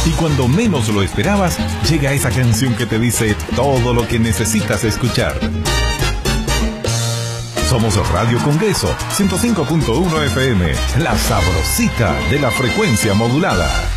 Y cuando menos lo esperabas, llega esa canción que te dice todo lo que necesitas escuchar. Somos Radio Congreso, 105.1 FM, la sabrosita de la frecuencia modulada.